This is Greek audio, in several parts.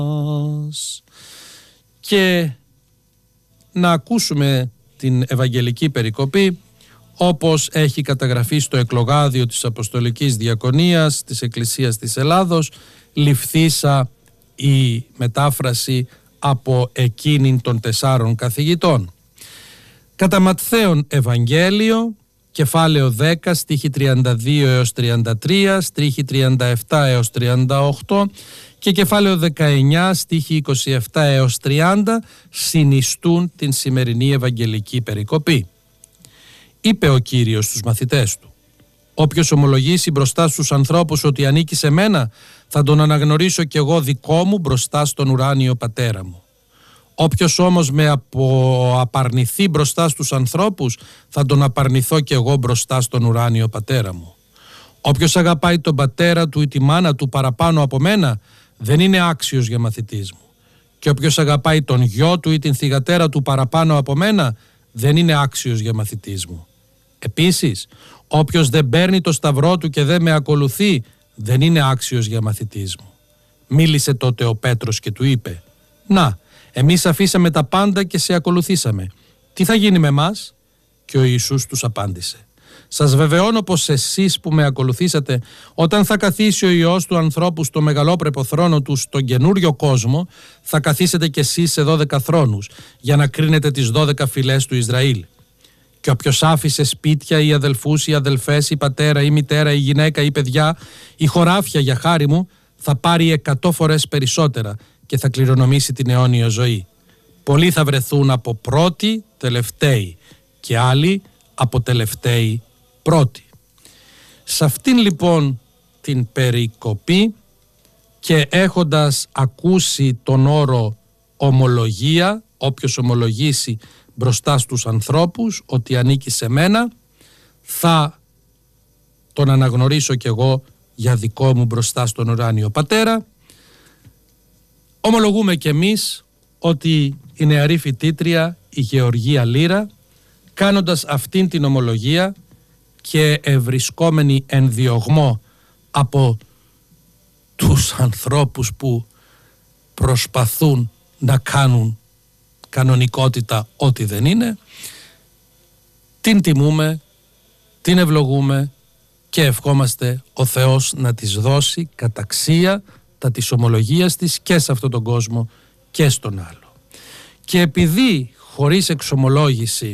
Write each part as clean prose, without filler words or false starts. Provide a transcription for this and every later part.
Και να ακούσουμε την Ευαγγελική περικοπή όπως έχει καταγραφεί στο εκλογάδιο της Αποστολικής Διακονίας της Εκκλησίας της Ελλάδος, ληφθήσα η μετάφραση από εκείνην των 4 καθηγητών. Κατά Ματθαίον Ευαγγέλιο, κεφάλαιο 10, στίχη 32 έως 33, στίχη 37 έως 38 και κεφάλαιο 19, στίχη 27 έως 30 συνιστούν την σημερινή Ευαγγελική περικοπή. Είπε ο Κύριος στους μαθητές του: «Όποιος ομολογήσει μπροστά στους ανθρώπους ότι ανήκει σε μένα, θα τον αναγνωρίσω κι εγώ δικό μου μπροστά στον ουράνιο Πατέρα μου. Όποιος όμως με απαρνηθεί μπροστά στους ανθρώπους, θα τον απαρνηθώ κι εγώ μπροστά στον ουράνιο Πατέρα μου. Όποιος αγαπάει τον πατέρα του ή τη μάνα του παραπάνω από μένα, δεν είναι άξιος για μαθητής μου. Και όποιος αγαπάει τον γιο του ή την θυγατέρα του παραπάνω από μένα, δεν είναι άξιος για μαθητής μου. Επίσης, όποιος δεν παίρνει το σταυρό του και δεν με ακολουθεί, δεν είναι άξιος για μαθητής μου». Μίλησε τότε ο Πέτρος και του είπε: «Να, εμείς αφήσαμε τα πάντα και σε ακολουθήσαμε. Τι θα γίνει με εμάς?» Και ο Ιησούς τους απάντησε: «Σας βεβαιώνω πως εσείς που με ακολουθήσατε, όταν θα καθίσει ο Υιός του ανθρώπου στο μεγαλόπρεπο θρόνο του στον καινούριο κόσμο, θα καθίσετε κι εσείς σε 12 θρόνους για να κρίνετε τις 12 φυλές του Ισραήλ. Και όποιος άφησε σπίτια ή αδελφούς ή αδελφές ή πατέρα ή μητέρα ή γυναίκα ή παιδιά ή χωράφια για χάρη μου, θα πάρει 100 φορές περισσότερα και θα κληρονομήσει την αιώνια ζωή. Πολλοί θα βρεθούν από πρώτοι τελευταίοι και άλλοι από τελευταίοι πρώτοι». Σε αυτήν λοιπόν την περικοπή και έχοντας ακούσει τον όρο ομολογία, όποιος ομολογήσει μπροστά στους ανθρώπους ότι ανήκει σε μένα, θα τον αναγνωρίσω κι εγώ για δικό μου μπροστά στον ουράνιο Πατέρα. Ομολογούμε κι εμείς ότι η νεαρή φοιτήτρια, η Γεωργία Λύρα, κάνοντας αυτήν την ομολογία και ευρισκόμενη εν διωγμό από τους ανθρώπους που προσπαθούν να κάνουν κανονικότητα ό,τι δεν είναι, την τιμούμε, την ευλογούμε και ευχόμαστε ο Θεός να της δώσει καταξία τα της ομολογίας της και σε αυτόν τον κόσμο και στον άλλο. Και επειδή χωρίς εξομολόγηση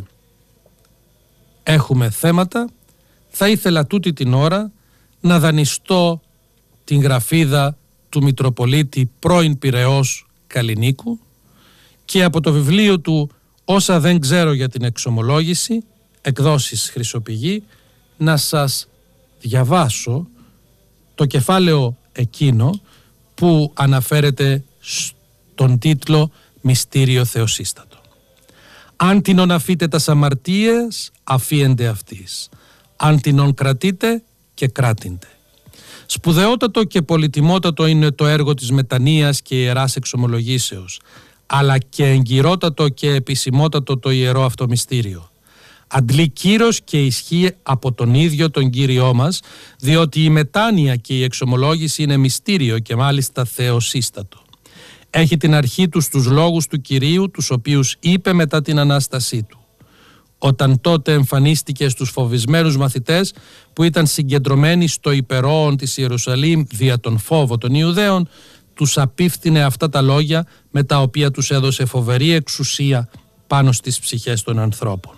έχουμε θέματα, θα ήθελα τούτη την ώρα να δανειστώ την γραφίδα του Μητροπολίτη πρώην Πειραιώς Καλλινίκου και από το βιβλίο του «Όσα δεν ξέρω για την εξομολόγηση», εκδόσεις Χρυσοπηγή, να σας διαβάσω το κεφάλαιο εκείνο που αναφέρεται στον τίτλο «Μυστήριο Θεοσύστατο». «Αν τινον αφείτε τας αμαρτίες, αφίεντε αυτής. Αν τινον κρατείτε και κράτηντε». Σπουδαιότατο και πολυτιμότατο είναι το έργο της μετανοίας και ιεράς εξομολογήσεως, αλλά και εγκυρότατο και επισημότατο το ιερό αυτό μυστήριο. Αντλεί κύρος και ισχύ από τον ίδιο τον Κύριό μας, διότι η μετάνοια και η εξομολόγηση είναι μυστήριο και μάλιστα θεοσύστατο. Έχει την αρχή του στους λόγους του Κυρίου, τους οποίους είπε μετά την Ανάστασή του. Όταν τότε εμφανίστηκε στους φοβισμένους μαθητές που ήταν συγκεντρωμένοι στο υπερόον της Ιερουσαλήμ δια τον φόβο των Ιουδαίων, τους απίφθινε αυτά τα λόγια με τα οποία τους έδωσε φοβερή εξουσία πάνω στις ψυχές των ανθρώπων.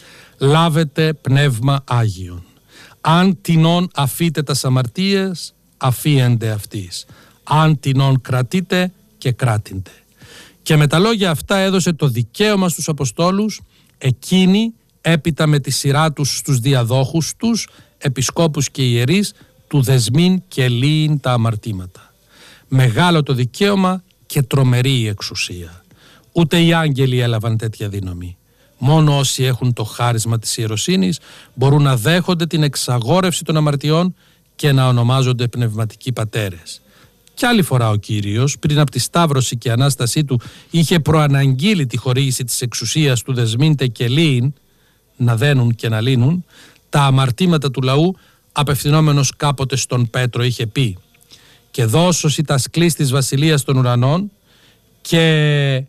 «Λάβετε πνεύμα Άγιον. Αν τινών αφείτε τας αμαρτίες, αφίεντε αυτής. Αν τινών κρατείτε και κράτηντε». Και με τα λόγια αυτά έδωσε το δικαίωμα στους Αποστόλους, εκείνοι έπειτα με τη σειρά τους στους διαδόχους τους, επισκόπους και ιερείς, του δεσμήν και λύειν τα αμαρτήματα. Μεγάλο το δικαίωμα και τρομερή η εξουσία. Ούτε οι άγγελοι έλαβαν τέτοια δύναμη. Μόνο όσοι έχουν το χάρισμα της ιεροσύνης μπορούν να δέχονται την εξαγόρευση των αμαρτιών και να ονομάζονται πνευματικοί πατέρες. Κι άλλη φορά ο Κύριος, πριν από τη Σταύρωση και Ανάστασή του, είχε προαναγγείλει τη χορήγηση της εξουσίας του δεσμήντε και λύειν, να δένουν και να λύνουν, τα αμαρτήματα του λαού, απευθυνόμενος κάποτε στον Πέτρο είχε πει: «Και δώσωση τα σκλής της βασιλείας των ουρανών και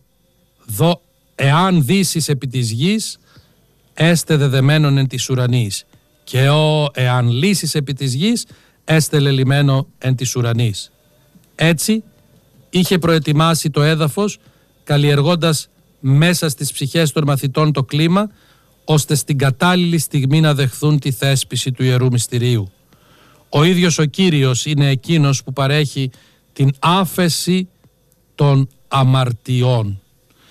εάν δύσεις επί της γης, έστε δεδεμένον εν της ουρανής, και εάν λύσεις επί της γης, έστε λελειμμένο εν της ουρανής. Έτσι είχε προετοιμάσει το έδαφος, καλλιεργώντας μέσα στις ψυχές των μαθητών το κλίμα, ώστε στην κατάλληλη στιγμή να δεχθούν τη θέσπιση του Ιερού Μυστηρίου. Ο ίδιος ο Κύριος είναι εκείνος που παρέχει την άφεση των αμαρτιών.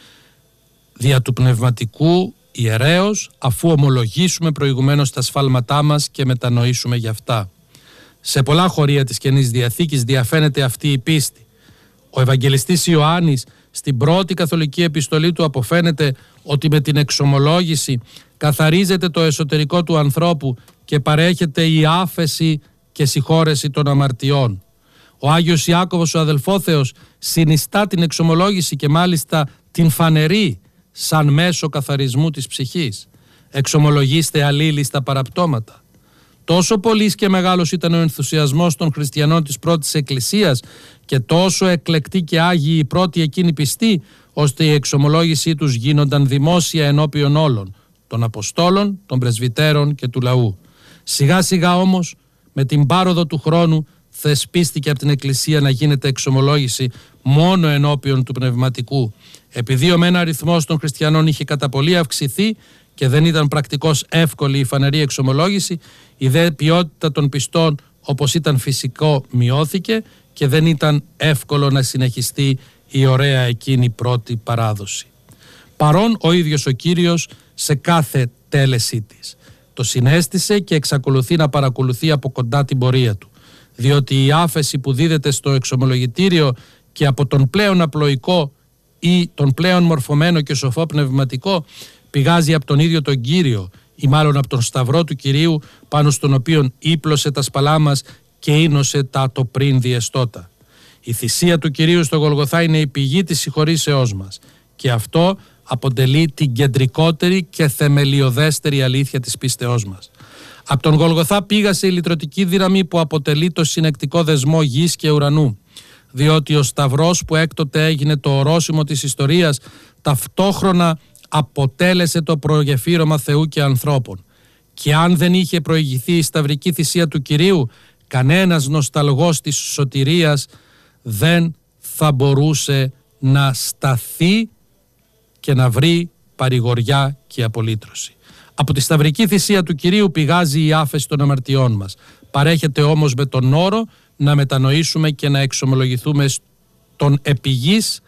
Δια του πνευματικού ιερέως, αφού ομολογήσουμε προηγουμένως τα σφάλματά μας και μετανοήσουμε γι' αυτά. Σε πολλά χωρία της Καινής Διαθήκης διαφαίνεται αυτή η πίστη. Ο Ευαγγελιστής Ιωάννης στην πρώτη καθολική επιστολή του αποφαίνεται ότι με την εξομολόγηση καθαρίζεται το εσωτερικό του ανθρώπου και παρέχεται η άφεση και συγχώρεση των αμαρτιών. Ο Άγιος Ιάκωβος ο αδελφόθεος συνιστά την εξομολόγηση και μάλιστα την φανερή σαν μέσο καθαρισμού της ψυχής. Εξομολογήστε αλλήλοι στα παραπτώματα. Τόσο πολύς και μεγάλος ήταν ο ενθουσιασμός των χριστιανών της πρώτης εκκλησίας και τόσο εκλεκτοί και άγιοι οι πρώτοι εκείνοι πιστοί, ώστε η εξομολόγησή τους γίνονταν δημόσια ενώπιον όλων, των Αποστόλων, των Πρεσβυτέρων και του λαού. Σιγά σιγά όμως, με την πάροδο του χρόνου, θεσπίστηκε από την Εκκλησία να γίνεται εξομολόγηση μόνο ενώπιον του πνευματικού. Επειδή ο μεν αριθμός των χριστιανών είχε κατά πολύ αυξηθεί και δεν ήταν πρακτικώς εύκολη η φανερή εξομολόγηση, η δε ποιότητα των πιστών, όπως ήταν φυσικό, μειώθηκε και δεν ήταν εύκολο να συνεχιστεί η ωραία εκείνη πρώτη παράδοση. Παρόν ο ίδιος ο Κύριος σε κάθε τέλεσή της. Το συνέστησε και εξακολουθεί να παρακολουθεί από κοντά την πορεία του, διότι η άφεση που δίδεται στο εξομολογητήριο και από τον πλέον απλοϊκό ή τον πλέον μορφωμένο και σοφό πνευματικό πηγάζει από τον ίδιο τον Κύριο, ή μάλλον από τον σταυρό του Κυρίου, πάνω στον οποίον ύπλωσε τα σπαλά μας και ίνωσε τα το πριν διεστώτα. Η θυσία του Κυρίου στο Γολγοθά είναι η πηγή της συγχωρήσεώς μας και αυτό αποτελεί την κεντρικότερη και θεμελιωδέστερη αλήθεια της πίστεώς μας. Από τον Γολγοθά πήγασε η λυτρωτική δύναμη που αποτελεί το συνεκτικό δεσμό γης και ουρανού, διότι ο σταυρός που έκτοτε έγινε το ορόσημο της ιστορίας ταυτόχρονα αποτέλεσε το προγεφύρωμα Θεού και ανθρώπων. Και αν δεν είχε προηγηθεί η σταυρική θυσία του Κυρίου, κανένας νοσταλγός της σωτηρίας δεν θα μπορούσε να σταθεί και να βρει παρηγοριά και απολύτρωση. Από τη σταυρική θυσία του Κυρίου πηγάζει η άφεση των αμαρτιών μας. Παρέχεται όμως με τον όρο να μετανοήσουμε και να εξομολογηθούμε στον επιγής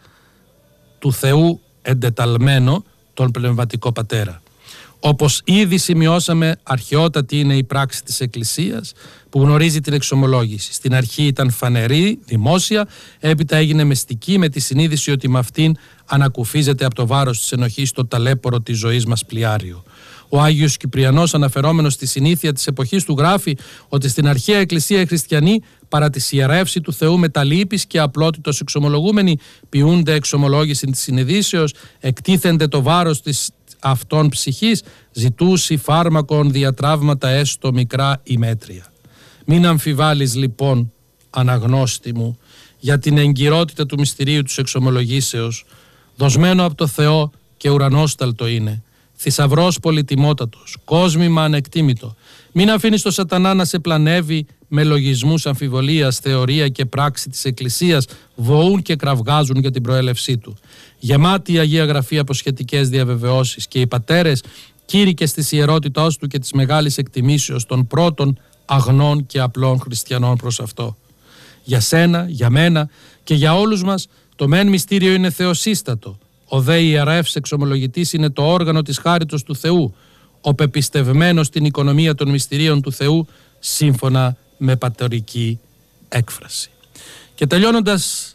του Θεού εντεταλμένο, τον πνευματικό Πατέρα. Όπως ήδη σημειώσαμε, αρχαιότατη είναι η πράξη της Εκκλησίας που γνωρίζει την εξομολόγηση. Στην αρχή ήταν φανερή, δημόσια, έπειτα έγινε μυστική με τη συνείδηση ότι με αυτήν ανακουφίζεται από το βάρος της ενοχής το ταλέπορο της ζωής μας πλοιάριο. Ο Άγιος Κυπριανός, αναφερόμενος στη συνήθεια της εποχής του, γράφει ότι στην αρχαία Εκκλησία οι χριστιανοί παρά τη ιερεύση του Θεού με τα λύπης και απλότητος εξομολογούμενοι ποιούνται εξομολόγηση της συνειδήσεως, εκτίθενται το βάρος της αυτών ψυχής, ζητούσι φάρμακον διατραύματα έστω μικρά ή μέτρια. Μην αμφιβάλλεις λοιπόν, αναγνώστη μου, για την εγκυρότητα του μυστηρίου της εξομολογήσεως, δοσμένο από το Θεό και ουρανόσταλτο είναι, θησαυρός πολυτιμότατος, κόσμημα ανεκτήμητο. Μην αφήνεις τον σατανά να σε πλανεύει με λογισμούς αμφιβολίας, θεωρία και πράξη της Εκκλησίας, βοούν και κραυγάζουν για την προέλευσή του. Γεμάτη η Αγία Γραφή από σχετικές διαβεβαιώσεις και οι πατέρες, κήρυκες της ιερότητός του και της μεγάλης εκτιμήσεως των πρώτων αγνών και απλών χριστιανών προς αυτό. Για σένα, για μένα και για όλους μας το μεν μυστήριο είναι θεοσύστατο. Ο δε ιερεύς εξομολογητής είναι το όργανο της χάριτος του Θεού, ο πεπιστευμένος στην οικονομία των μυστηρίων του Θεού, σύμφωνα με πατερική έκφραση. Και τελειώνοντας,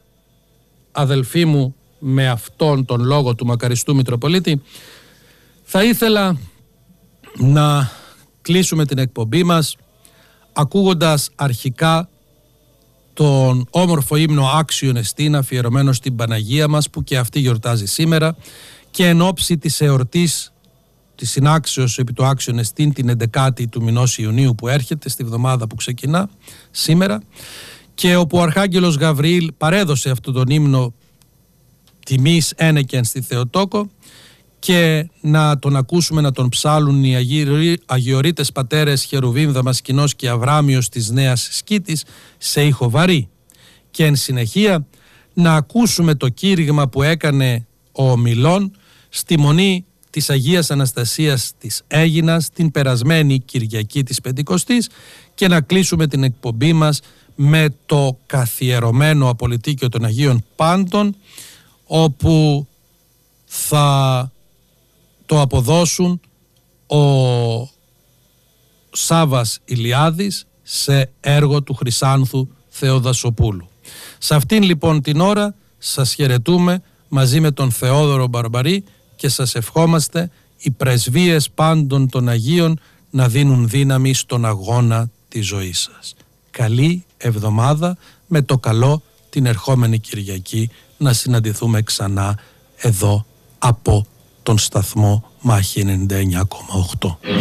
αδελφοί μου, με αυτόν τον λόγο του μακαριστού Μητροπολίτη, θα ήθελα να κλείσουμε την εκπομπή μας ακούγοντας αρχικά τον όμορφο ύμνο Άξιον Εστίν, αφιερωμένο στην Παναγία μας, που και αυτή γιορτάζει σήμερα, και εν ώψη της εορτής της συνάξεως επί το Άξιον Εστίν την 11η του μηνός Ιουνίου που έρχεται, στη βδομάδα που ξεκινά σήμερα, και όπου ο Αρχάγγελος Γαβριήλ παρέδωσε αυτόν τον ύμνο τιμής ένεκεν στη Θεοτόκο και να τον ακούσουμε να τον ψάλουν οι αγιορείτες πατέρες Χερουβίμ, Δαμασκηνός και Αβράμιος της Νέας Σκήτης σε ήχο βαρύ. Και εν συνεχεία να ακούσουμε το κήρυγμα που έκανε ο ομιλών στη Μονή της Αγίας Αναστασίας της Αίγινας την περασμένη Κυριακή της Πεντηκοστής και να κλείσουμε την εκπομπή μας με το καθιερωμένο απολυτίκιο των Αγίων Πάντων, όπου θα το αποδώσουν ο Σάββας Ηλιάδης σε έργο του Χρυσάνθου Θεοδασοπούλου. Σε αυτήν λοιπόν την ώρα σας χαιρετούμε μαζί με τον Θεόδωρο Μπαρμπαρή και σας ευχόμαστε οι πρεσβείες πάντων των Αγίων να δίνουν δύναμη στον αγώνα της ζωής σας. Καλή εβδομάδα, με το καλό την ερχόμενη Κυριακή να συναντηθούμε ξανά εδώ από τον σταθμό Μάχη 99,8.